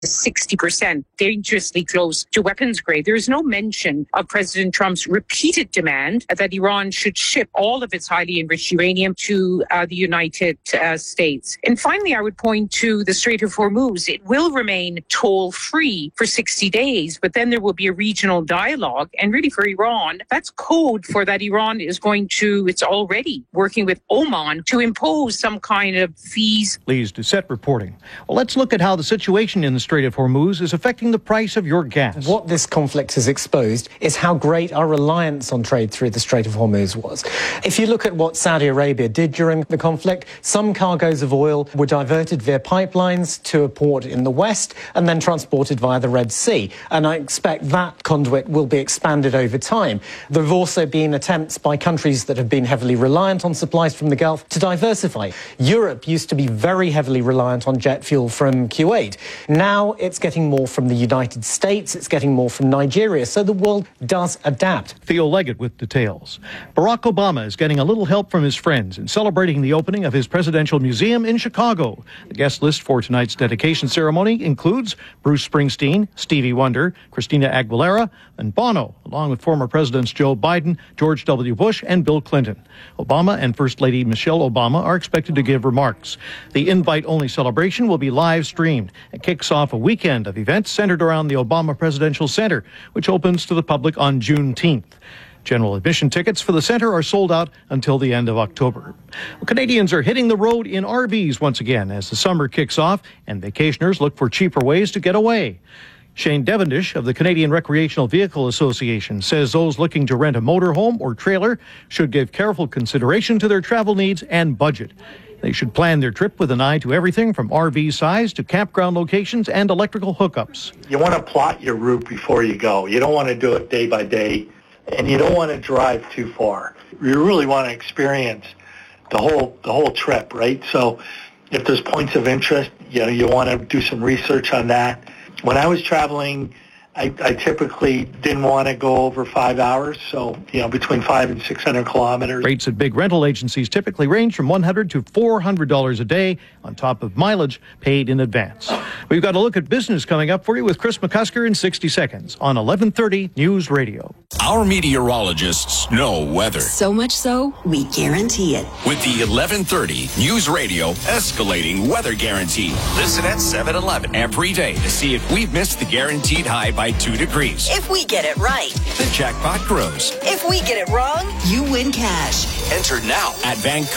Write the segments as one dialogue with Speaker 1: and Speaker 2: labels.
Speaker 1: 60%, dangerously close to weapons grade. There is no mention of President Trump's repeated demand that Iran should ship all of its highly enriched uranium to the United States. And finally, I would point to the Strait of Hormuz. It will remain toll-free for 60 days, but then there will be a regional dialogue. And really for Iran, that's code for that Iran is going to, it's already working with Oman to impose some kind of fees.
Speaker 2: Lee's Doucette reporting. Well, let's look at how the situation in the Strait of Hormuz is affecting the price of your gas.
Speaker 3: What this conflict has exposed is how great our reliance on trade through the Strait of Hormuz was. If you look at what Saudi Arabia did during the conflict, some cargoes of oil were diverted via pipelines to a port in the west and then transported via the Red Sea. And I expect that conduit will be expanded over time. There have also been attempts by countries that have been heavily reliant on supplies from the Gulf to diversify. Europe used to be very heavily reliant on jet fuel from Kuwait. Now it's getting more from the United States, it's getting more from Nigeria, so the world does adapt.
Speaker 2: Theo Leggett with details. Barack Obama is getting a little help from his friends in celebrating the opening of his presidential museum in Chicago. The guest list for tonight's dedication ceremony includes Bruce Springsteen, Stevie Wonder, Christina Aguilera, and Bono, along with former presidents Joe Biden, George W. Bush, and Bill Clinton. Obama and First Lady Michelle Obama are expected to give remarks. The invite-only celebration will be live streamed and kicks off a weekend of events centered around the Obama Presidential Center, which opens to the public on Juneteenth. General admission tickets for the center are sold out until the end of October. Well, Canadians are hitting the road in RVs once again as the summer kicks off and vacationers look for cheaper ways to get away. Shane Devendish of the Canadian Recreational Vehicle Association says those looking to rent a motorhome or trailer should give careful consideration to their travel needs and budget. They should plan their trip with an eye to everything from RV size to campground locations and electrical hookups.
Speaker 4: You want to plot your route before you go. You don't want to do it day by day, and you don't want to drive too far. You really want to experience the whole trip, right? So if there's points of interest, you want to do some research on that. When I was traveling, I typically didn't want to go over 5 hours, so between 500 and 600 kilometers.
Speaker 2: Rates at big rental agencies typically range from $100 to $400 a day on top of mileage paid in advance. We've got a look at business coming up for you with Chris McCusker in 60 seconds on 1130 News Radio.
Speaker 5: Our meteorologists know weather.
Speaker 6: So much so, we guarantee it.
Speaker 5: With the 1130 News Radio escalating weather guarantee. Listen at 7-Eleven every day to see if we've missed the guaranteed high by 2 degrees.
Speaker 6: If we get it right,
Speaker 5: the jackpot grows.
Speaker 6: If we get it wrong, you win cash.
Speaker 5: Enter now at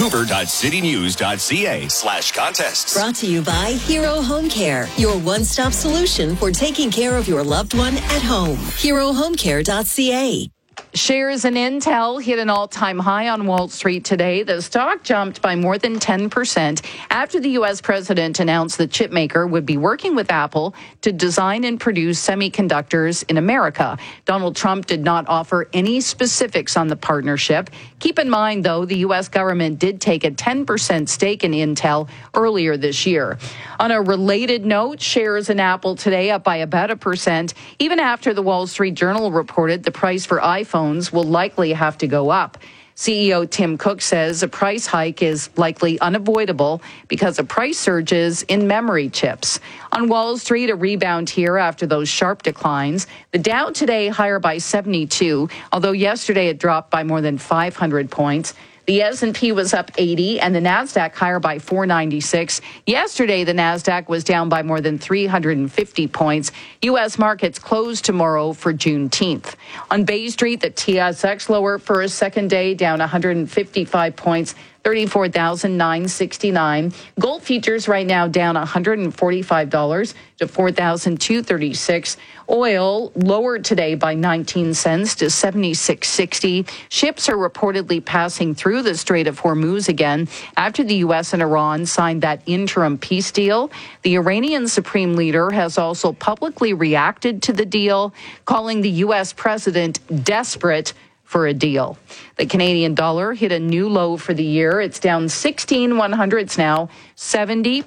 Speaker 5: vancouver.citynews.ca/contests.
Speaker 6: Brought to you by Hero Home Care, your one-stop solution for taking care of your loved one at home. HeroHomeCare.ca.
Speaker 7: Shares in Intel hit an all-time high on Wall Street today. The stock jumped by more than 10% after the U.S. president announced the chipmaker would be working with Apple to design and produce semiconductors in America. Donald Trump did not offer any specifics on the partnership. Keep in mind, though, the U.S. government did take a 10% stake in Intel earlier this year. On a related note, shares in Apple today up by about 1%, even after the Wall Street Journal reported the price for iPhones will likely have to go up. CEO Tim Cook says a price hike is likely unavoidable because of price surges in memory chips. On Wall Street, a rebound here after those sharp declines. The Dow today higher by 72, although yesterday it dropped by more than 500 points. The S&P was up 80 and the NASDAQ higher by 496. Yesterday, the NASDAQ was down by more than 350 points. U.S. markets closed tomorrow for Juneteenth. On Bay Street, the TSX lower for a second day, down 155 points. 34,969. Gold futures right now down $145 to $4,236. Oil lowered today by 19 cents to $76.60. Ships are reportedly passing through the Strait of Hormuz again after the U.S. and Iran signed that interim peace deal. The Iranian supreme leader has also publicly reacted to the deal, calling the U.S. president desperate for a deal. The Canadian dollar hit a new low for the year. It's down 16/100s now,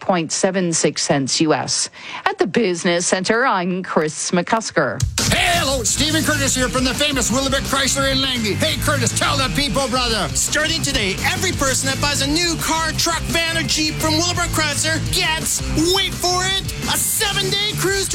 Speaker 7: 70.76 cents U.S. At the Business Center, I'm Chris McCusker.
Speaker 5: Hello,
Speaker 8: Hello, Stephen Curtis here from the famous Willowbrook Chrysler in Langley. Hey, Curtis, tell the people, brother.
Speaker 9: Starting today, every person that buys a new car, truck, van, or Jeep from Willowbrook Chrysler gets, wait for it, a 7-day cruise to